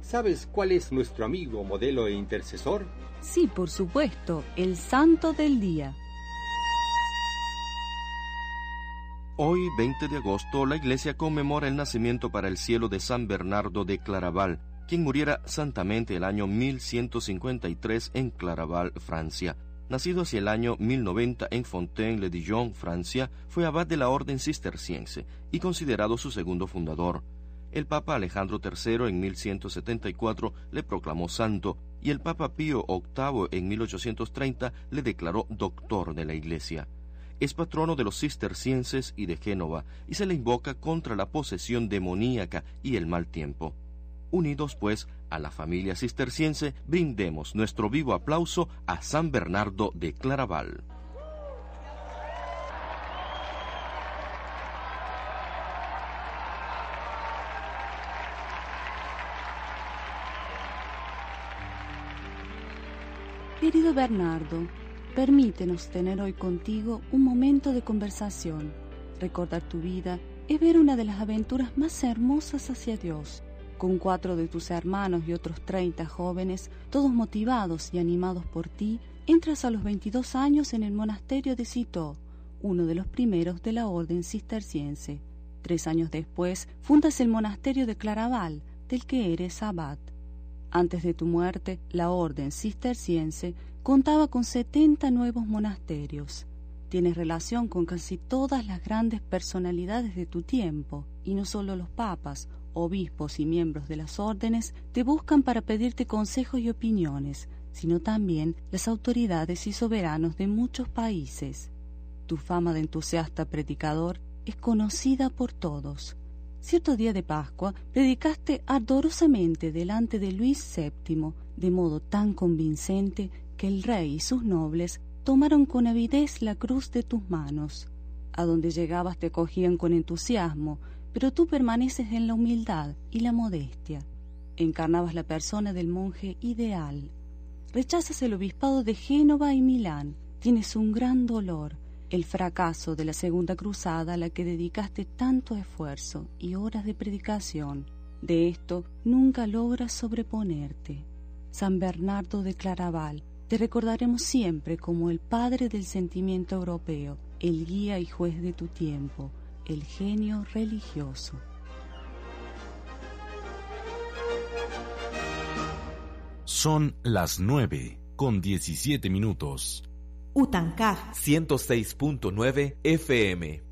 ¿Sabes cuál es nuestro amigo, modelo e intercesor? Sí, por supuesto, el santo del día. Hoy, 20 de agosto, la Iglesia conmemora el nacimiento para el cielo de San Bernardo de Claraval, quien muriera santamente el año 1153 en Claraval, Francia. Nacido hacia el año 1090 en Fontaine-le-Dijon, Francia, fue abad de la orden cisterciense y considerado su segundo fundador. El Papa Alejandro III en 1174 le proclamó santo y el Papa Pío VIII en 1830 le declaró doctor de la Iglesia. Es patrono de los cistercienses y de Génova y se le invoca contra la posesión demoníaca y el mal tiempo. Unidos, pues, a la familia cisterciense, brindemos nuestro vivo aplauso a San Bernardo de Claraval. Querido Bernardo, permítenos tener hoy contigo un momento de conversación. Recordar tu vida es ver una de las aventuras más hermosas hacia Dios. Con 4 de tus hermanos y otros 30 jóvenes, todos motivados y animados por ti, entras a los 22 años en el monasterio de Citeaux, uno de los primeros de la orden cisterciense. 3 años después, fundas el monasterio de Claraval, del que eres abad. Antes de tu muerte, la orden cisterciense contaba con 70 nuevos monasterios. Tienes relación con casi todas las grandes personalidades de tu tiempo, y no solo los papas, obispos y miembros de las órdenes te buscan para pedirte consejos y opiniones, sino también las autoridades y soberanos de muchos países. Tu fama de entusiasta predicador es conocida por todos. Cierto día de Pascua predicaste ardorosamente delante de Luis VII, de modo tan convincente que el rey y sus nobles tomaron con avidez la cruz de tus manos. A donde llegabas te acogían con entusiasmo, pero tú permaneces en la humildad y la modestia. Encarnabas la persona del monje ideal. Rechazas el obispado de Génova y Milán. Tienes un gran dolor, el fracaso de la Segunda Cruzada a la que dedicaste tanto esfuerzo y horas de predicación. De esto nunca logras sobreponerte. San Bernardo de Claraval, te recordaremos siempre como el padre del sentimiento europeo, el guía y juez de tu tiempo, el genio religioso. Son las 9:17. Utancaj 106.9 FM.